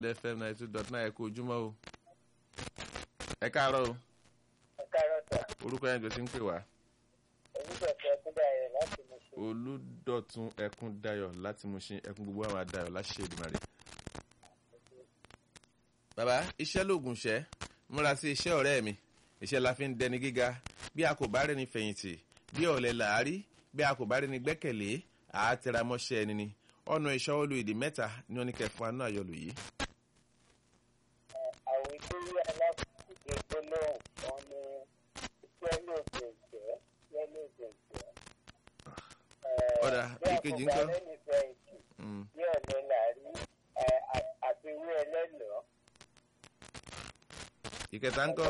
FM 92.9 ẹ kú ojúmọ́ o. Ẹ káàárọ̀ o. Ẹ káàárọ̀ sà. Orúkọ yẹn jọ sí ń pè wá. Olúdọ̀tun Ẹkúndayọ̀ láti Mùṣín. Olúdọ̀tun Ẹkúndayọ̀ láti Mùṣín, ẹkún gbogbo àwọn adayọ̀ láṣẹ Èdùmàrè. Bàbá, iṣẹ́ lóògùn ṣẹ́, múra sí iṣẹ́ ọ̀rẹ́ mi. Iṣẹ́ la fi ń dẹni gíga. Bí a kò bá rẹni fẹ̀yìntì, bí ọ̀lẹ làárí, bí a kò bá rẹni gbẹ́kẹ̀lé, àá tẹra mọ́ṣẹ́ ẹni ni. Ọ̀nà ìṣọ́wọ́lù èdè mẹ́ta ni wọ́n ní kẹ́ fún aná àyọlù yìí. Àwọn ìdílé alákùnrin gbólóhùn wọn ni iṣẹ́ lóògùn ìjẹ́, iṣẹ́ lóògùn ìjẹ́. Ọ̀dà ìkejì ńkọ́. Bí àkùnrin fẹ̀yìntì, bí ọ̀lẹ làárí, àfiwé ẹlẹ́lọ́ọ́. Ìkẹta ńkọ́.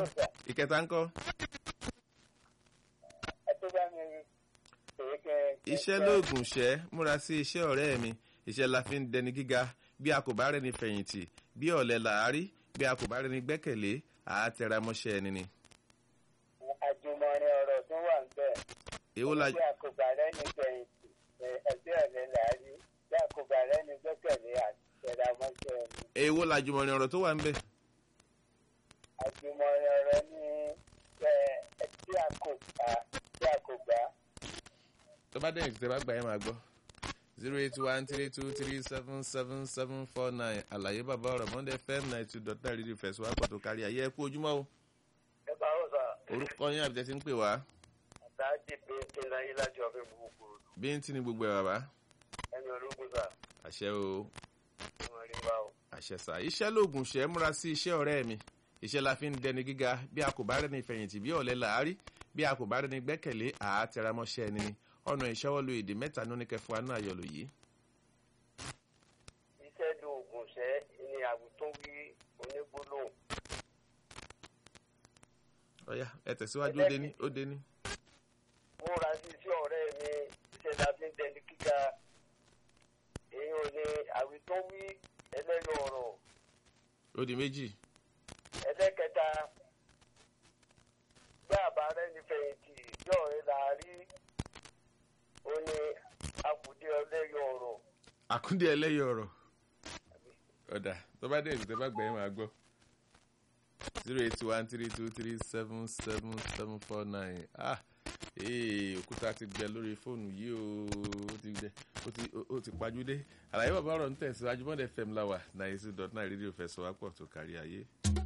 Iṣẹ́ lóògùn ṣẹ́, múra sí iṣẹ́ ọ̀rẹ́ mi. Iṣẹ́ la fi ń dẹni gíga. Bí a kò bá rẹni fẹ̀yìntì, bí ọ̀lẹ làárí, bí a kò bá rẹni gbẹ́kẹ̀lé, àá tẹra mọ́ṣẹ́ ẹni ni. Àjùmọ̀rin ọ̀rọ̀ tó wà ń bẹ̀. Èwo la Bí a kò bá rẹni fẹ̀yìntì, ẹgbẹ́ ọ̀lẹ làárí, bí a kò bá rẹni gbẹ́kẹ̀lé, àti tẹra mọ́ṣẹ́ ẹni. èwo làjùmọ̀rin ọ̀rọ̀ tó wà ń bẹ̀? Àjùmọ̀rin ọ̀rọ̀ ní tí a kò gbà. Tó bá dẹ̀yìn tẹ́ bá gbà yẹn máa gbọ́. 08132377749 àlàyé bàbá ọ̀rọ̀ Monday FM 92.9 rédíò fẹ̀sùn wá pàtó kárí ayé ẹ kú ojúmọ́ o. Ẹ bá wọ́n sà. Orúkọ yín àbí tẹ́tí ń pè wá. Àtàjì bẹ́ẹ̀ láyé láti ọ̀fẹ́ gbogbo. Bí ń tí ni gbogbo ẹ̀ bàbá. Ẹni ológun sà. Àṣẹ o. Wọ́n rí bá o. Àṣẹ sà. Iṣẹ́ lóògùn ṣẹ́, múra sí iṣẹ́ ọ̀rẹ́ mi. Iṣẹ́ la fi ń dẹni gíga. Bí a kò bá rẹni fẹ̀yìntì, bí ọ̀lẹ làárí, bí a kò bá rẹni gbẹ́kẹ̀lé, àá tẹra mọ́ṣẹ́ ẹni ni. Ọ̀nà ìṣọ́wọ́lù èdè mẹ́ta ní oníkẹ́ fún aná àyọlò yìí. Iṣẹ́ lóògùn ṣẹ́ ni àgùntàn wí onígbólóhùn. Ọ̀yá ẹ tẹ̀síwájú ó dé ní. Múra sí iṣẹ́ ọ̀rẹ́ mi, iṣẹ́ la fi ń dẹni gíga. Èyí ò ní àgùntàn wí ẹlẹ́yọ̀ ọ̀rọ̀. Ó di méjì. Ẹlẹ́kẹta, bí àbárẹ́ ní fẹ̀yìntì, bí ọ̀rẹ́ làárí, ó ní àkùdé ẹlẹ́yọ̀ ọ̀rọ̀. Àkúndé ẹlẹ́yọ̀ ọ̀rọ̀. Ọ̀dà tó bá dé ìdìtẹ́ bá gbà yín máa gbọ́. 08132377749. Òkúta ti gbẹ lórí fóònù yìí ó ti pajúdé. Àlàyé bàbá ọ̀rọ̀ ń tẹ̀síwájú Monday FM láwà 92.9 rédíò fẹ̀sọ̀ wá pọ̀ tó kárí ayé.